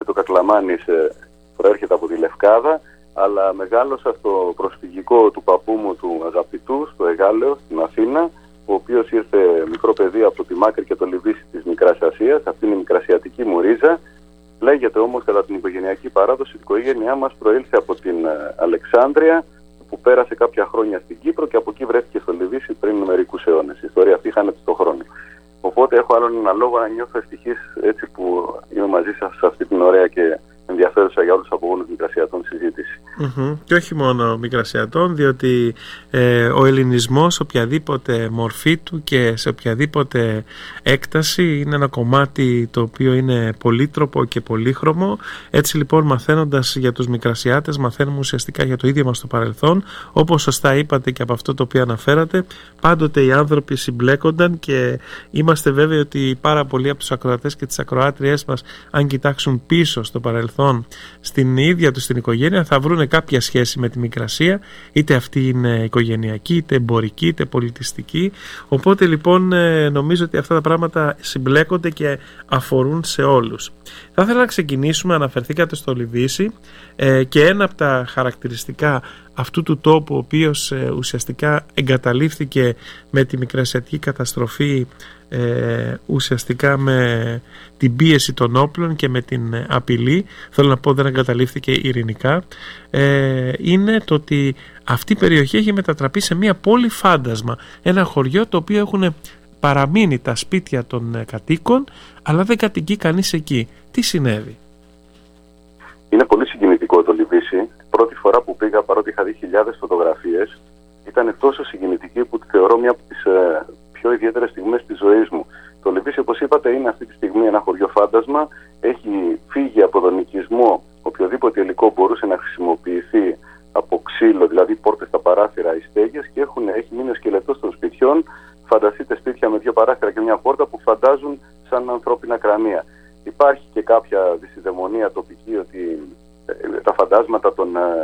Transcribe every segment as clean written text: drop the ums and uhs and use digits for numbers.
το Κακλαμάνης προέρχεται από τη Λευκάδα, αλλά μεγάλωσα στο προσφυγικό του παππού μου του αγαπητού, στο Εγάλεο, στην Αθήνα, ο οποίος ήρθε μικρό παιδί από τη Μάκρη και το Λιβύσι της Μικράς Ασίας. Αυτή είναι η μικρασιατική μου ρίζα. Λέγεται όμως κατά την οικογενειακή παράδοση, η οικογένειά μας προήλθε από την Αλεξάνδρεια, που πέρασε κάποια χρόνια στην Κύπρο και από εκεί βρέθηκε στο Λιβύσι πριν μερικούς αιώνες. Η ιστορία αυτή χάνεται στον χρόνο. Οπότε έχω άλλον ένα λόγο να νιώθω ευτυχής έτσι που είμαι μαζί σας σε αυτή την ωραία και ενδιαφέρουσα για όλους τους απογόνους Μικρασιατών συζήτηση. Και όχι μόνο Μικρασιατών, διότι ο ελληνισμός, οποιαδήποτε μορφή του και σε οποιαδήποτε έκταση, είναι ένα κομμάτι το οποίο είναι πολύτροπο και πολύχρωμο. Έτσι λοιπόν, μαθαίνοντας για τους Μικρασιάτες, μαθαίνουμε ουσιαστικά για το ίδιο μας το παρελθόν. Όπως σωστά είπατε και από αυτό το οποίο αναφέρατε, πάντοτε οι άνθρωποι συμπλέκονταν και είμαστε βέβαιοι ότι πάρα πολλοί από τους ακροατές και τις ακροάτριές μας, αν κοιτάξουν πίσω στο παρελθόν, στην ίδια τους την οικογένεια, θα βρουν κάποια σχέση με τη Μικρασία, είτε αυτή είναι οικογενειακή, είτε εμπορική, είτε πολιτιστική. Οπότε λοιπόν νομίζω ότι αυτά τα πράγματα συμπλέκονται και αφορούν σε όλους. Θα ήθελα να ξεκινήσουμε, αναφερθήκατε στο Λιβύσι και ένα από τα χαρακτηριστικά αυτού του τόπου, ο οποίος ουσιαστικά εγκαταλείφθηκε με τη μικρασιατική καταστροφή, ουσιαστικά με την πίεση των όπλων και με την απειλή, θέλω να πω δεν εγκαταλείφθηκε ειρηνικά, είναι το ότι αυτή η περιοχή έχει μετατραπεί σε μια πόλη φάντασμα, ένα χωριό το οποίο έχουν παραμείνει τα σπίτια των κατοίκων, αλλά δεν κατοικεί κανείς εκεί. Τι συνέβη? Είναι πολύ συγκινητικό το Λιβύσι. Πρώτη φορά που πήγα, παρότι είχα δει χιλιάδες φωτογραφίες, ήταν τόσο συγκινητική που τη θεωρώ μια από τις πιο ιδιαίτερες στιγμές της ζωής μου. Το Λιβύσι, όπως είπατε, είναι αυτή τη στιγμή ένα χωριό φάντασμα. Έχει φύγει από τον οικισμό. Οποιοδήποτε υλικό μπορούσε να χρησιμοποιηθεί από ξύλο, δηλαδή πόρτες στα παράθυρα, οι στέγες, και έχει μείνει ο σκελετός των σπιτιών. Φανταστείτε σπίτια με 2 παράθυρα και μια πόρτα που φαντάζουν σαν ανθρώπινα κρανία. Υπάρχει και κάποια δυσιδαιμονία τοπική ότι τα φαντάσματα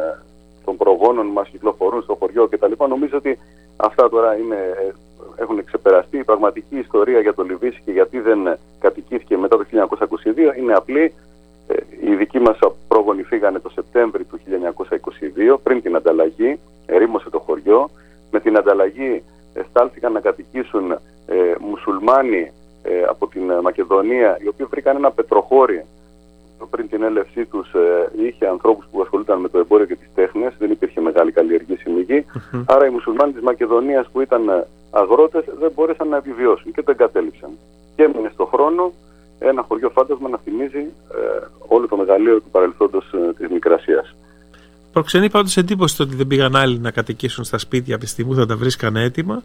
των προγόνων μας κυκλοφορούν στο χωριό κτλ. Νομίζω ότι αυτά τώρα έχουν ξεπεραστεί. Η πραγματική ιστορία για το Λιβύσι και γιατί δεν κατοικήθηκε μετά το 1922 είναι απλή. Οι δικοί μας πρόγονοι φύγανε το Σεπτέμβρη του 1922, πριν την ανταλλαγή, ερήμωσε το χωριό. Με την ανταλλαγή στάλθηκαν να κατοικήσουν μουσουλμάνοι από την Μακεδονία, οι οποίοι βρήκαν ένα πετροχώρι. Πριν την έλευσή τους είχε ανθρώπους που ασχολούνταν με το εμπόριο και τις τέχνες, δεν υπήρχε μεγάλη καλλιεργήσιμη γη. Άρα οι μουσουλμάνοι της Μακεδονίας που ήταν αγρότες δεν μπόρεσαν να επιβιώσουν και το εγκατέλειψαν. Και έμεινε στον χρόνο ένα χωριό φάντασμα να θυμίζει όλο το μεγαλείο του παρελθόντος της Μικρασίας. Προξενεί πάντως εντύπωση το ότι δεν πήγαν άλλοι να κατοικήσουν στα σπίτια από τη στιγμή που θα τα βρίσκαν έτοιμα,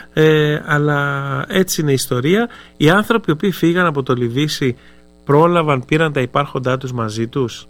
αλλά έτσι είναι η ιστορία. Οι άνθρωποι οι οποίοι φύγαν από το Λιβύσι πρόλαβαν, πήραν τα υπάρχοντά τους μαζί τους?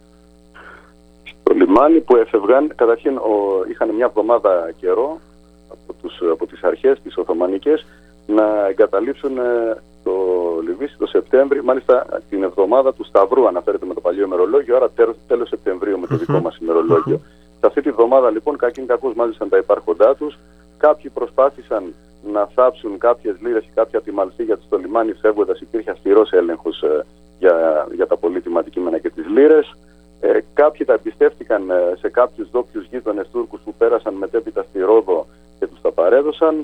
Στο λιμάνι που έφευγαν, καταρχήν είχαν μια εβδομάδα καιρό από τις αρχές, τις Οθωμανικές, να εγκαταλείψουν το Λιβύσι το Σεπτέμβρη, μάλιστα την εβδομάδα του Σταυρού αναφέρεται με το παλιό ημερολόγιο, άρα τέλος Σεπτεμβρίου με το δικό μας ημερολόγιο. Σε αυτή τη εβδομάδα λοιπόν κακήν κακώς μάζεψαν τα υπάρχοντά τους. Κάποιοι προσπάθησαν να θάψουν κάποιες λίρες και κάποια τιμαλσή, γιατί στο λιμάνι φεύγοντας υπήρχε αυστηρός έλεγχος για τα πολύτιμα αντικείμενα και τις λίρες. Κάποιοι τα εμπιστεύτηκαν σε κάποιους ντόπιους γείτονες Τούρκους που πέρασαν μετέπειτα στη Ρόδο και τους τα παρέδωσαν.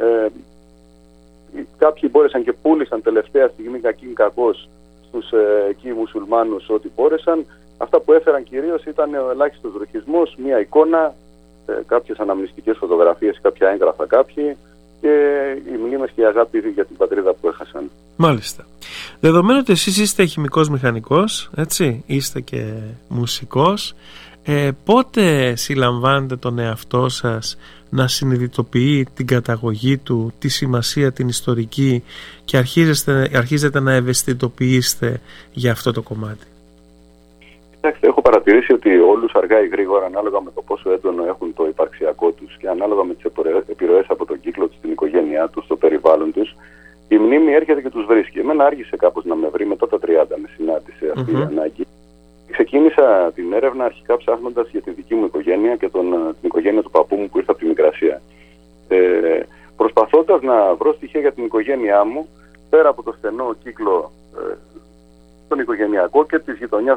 Κάποιοι μπόρεσαν και πούλησαν τελευταία στιγμή κακήν κακώς στους εκεί μουσουλμάνους ό,τι μπόρεσαν. Αυτά που έφεραν κυρίως ήταν ο ελάχιστος ρουχισμός, μία εικόνα, κάποιες αναμνηστικές φωτογραφίες, κάποια έγγραφα κάποιοι και οι μνήμες και η αγάπη για την πατρίδα που έχασαν. Μάλιστα. Δεδομένου ότι εσείς είστε χημικός μηχανικός, έτσι, είστε και μουσικός, πότε συλλαμβάνετε τον εαυτό σας να συνειδητοποιεί την καταγωγή του, τη σημασία την ιστορική και αρχίζετε να ευαισθητοποιήσετε για αυτό το κομμάτι? Κοιτάξτε, έχω παρατηρήσει ότι όλους αργά ή γρήγορα, ανάλογα με το πόσο έντονο έχουν το υπαρξιακό τους και ανάλογα με τις επιρροές από τον κύκλο τους, την οικογένειά τους, το περιβάλλον τους, η μνήμη έρχεται και τους βρίσκει. Εμένα άργησε κάπως να με βρει, μετά τα 30 με συνάντησε αυτή η ανάγκη. Ξεκίνησα την έρευνα αρχικά ψάχνοντας για τη δική μου οικογένεια και την οικογένεια του παππού μου που ήρθε από τη Μικρασία. Προσπαθώντας να βρω στοιχεία για την οικογένειά μου, πέρα από το στενό κύκλο τον οικογενειακό και της γειτονιάς